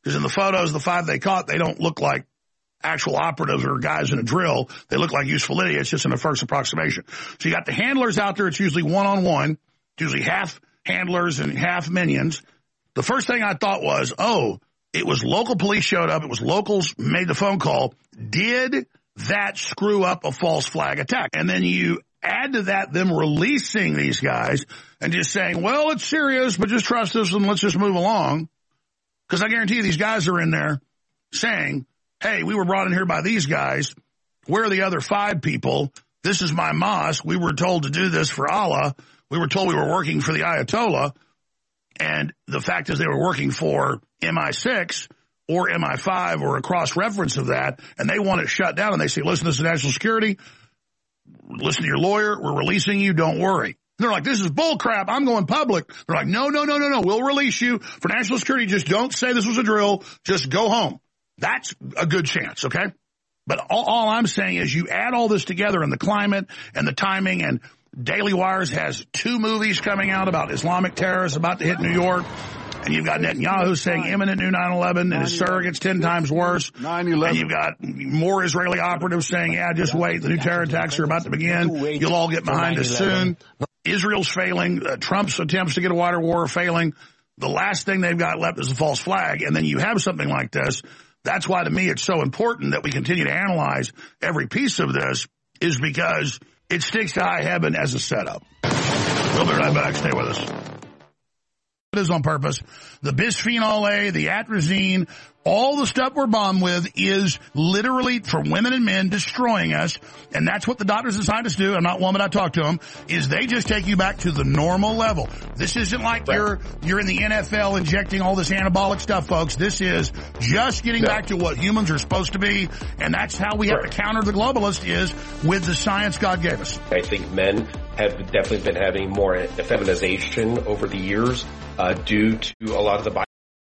Because in the photos, the 5 they caught, they don't look like actual operatives or guys in a drill. They look like useful idiots just in a first approximation. So you got the handlers out there. It's usually one-on-one. It's usually half handlers and half minions. The first thing I thought was, it was local police showed up. It was locals made the phone call. Did that screw up a false flag attack? And then you add to that them releasing these guys and just saying, well, it's serious, but just trust us and let's just move along. Because I guarantee you these guys are in there saying, hey, we were brought in here by these guys. Where are the other 5 people? This is my mosque. We were told to do this for Allah. We were told we were working for the Ayatollah. And the fact is they were working for MI6 or MI5 or a cross-reference of that, and they want it shut down. And they say, listen, this is national security. Listen to your lawyer. We're releasing you. Don't worry. They're like, this is bull crap. I'm going public. They're like, no. We'll release you for national security. Just don't say this was a drill. Just go home. That's a good chance, okay? But all I'm saying is you add all this together in the climate and the timing, and Daily Wires has 2 movies coming out about Islamic terrorists about to hit New York, and you've got Netanyahu saying imminent new 9/11 and his surrogates 10 times worse. 9/11. And you've got more Israeli operatives saying, yeah, just wait, the new terror attacks are about to begin. You'll all get behind us soon. Israel's failing. Trump's attempts to get a wider war are failing. The last thing they've got left is a false flag, and then you have something like this. That's why, to me, it's so important that we continue to analyze every piece of this, is because it sticks to high heaven as a setup. We'll be right back. Stay with us. It is on purpose. The bisphenol A, the atrazine, all the stuff we're bombed with is literally, for women and men, destroying us. And that's what the doctors and scientists do. I'm not one, but I talk to them, is they just take you back to the normal level. This isn't like you're in the NFL injecting all this anabolic stuff, folks. This is just getting back to what humans are supposed to be. And that's how we have to counter the globalist, is with the science God gave us. I think men have definitely been having more feminization over the years due to a lot of the